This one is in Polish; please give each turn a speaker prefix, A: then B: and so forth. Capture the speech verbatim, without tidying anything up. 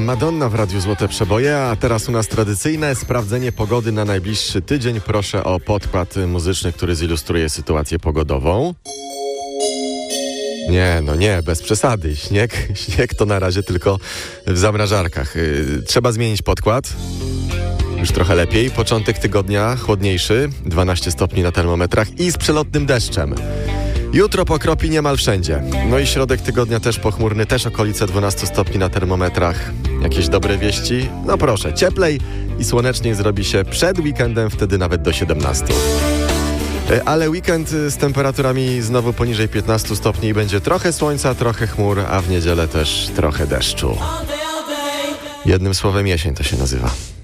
A: Madonna w Radiu Złote Przeboje, a teraz u nas tradycyjne sprawdzenie pogody na najbliższy tydzień. Proszę o podkład muzyczny, który zilustruje sytuację pogodową. Nie, no nie, bez przesady. Śnieg, śnieg to na razie tylko w zamrażarkach. Yy, trzeba zmienić podkład. Już trochę lepiej. Początek tygodnia chłodniejszy, dwanaście stopni na termometrach i z przelotnym deszczem. Jutro pokropi niemal wszędzie. No i środek tygodnia też pochmurny, też okolice dwanaście stopni na termometrach. Jakieś dobre wieści? No proszę, cieplej i słoneczniej zrobi się przed weekendem, wtedy nawet do siedemnastu. Ale weekend z temperaturami znowu poniżej piętnastu stopni i będzie trochę słońca, trochę chmur, a w niedzielę też trochę deszczu. Jednym słowem jesień to się nazywa.